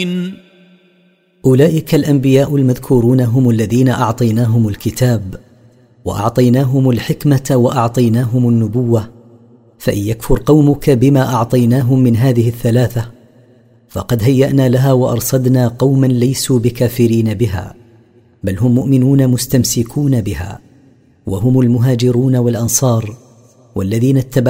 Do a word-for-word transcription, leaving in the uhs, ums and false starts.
أولئك الأنبياء المذكورون هم الذين أعطيناهم الكتاب وأعطيناهم الحكمة وأعطيناهم النبوة، فإن يكفر قومك بما أعطيناهم من هذه الثلاثة فقد هيأنا لها وأرصدنا قوما ليسوا بكافرين بها، بل هم مؤمنون مستمسكون بها، وهم المهاجرون والأنصار والذين اتبعوا